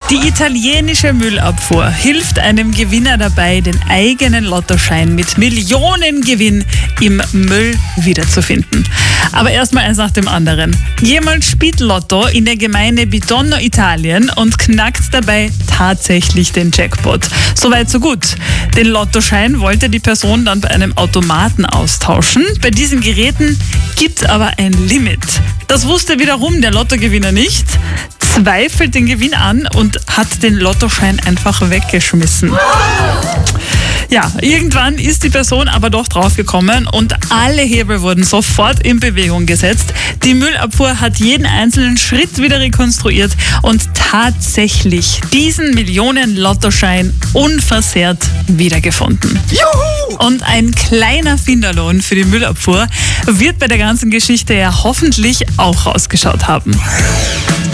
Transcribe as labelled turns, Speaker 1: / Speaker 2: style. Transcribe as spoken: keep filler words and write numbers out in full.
Speaker 1: Die italienische Müllabfuhr hilft einem Gewinner dabei, den eigenen Lottoschein mit Millionengewinn im Müll wiederzufinden. Aber erstmal eins nach dem anderen. Jemand spielt Lotto in der Gemeinde Bitonno, Italien und knackt dabei tatsächlich den Jackpot. Soweit so gut. Den Lottoschein wollte die Person dann bei einem Automaten austauschen. Bei diesen Geräten gibt es aber ein Limit. Das wusste wiederum der Lottogewinner nicht, zweifelt den Gewinn an und hat den Lottoschein einfach weggeschmissen. Ja, irgendwann ist die Person aber doch draufgekommen und alle Hebel wurden sofort in Bewegung gesetzt. Die Müllabfuhr hat jeden einzelnen Schritt wieder rekonstruiert und tatsächlich diesen Millionen-Lottoschein unversehrt wiedergefunden.
Speaker 2: Juhu!
Speaker 1: Und ein kleiner Finderlohn für die Müllabfuhr wird bei der ganzen Geschichte ja hoffentlich auch rausgeschaut haben.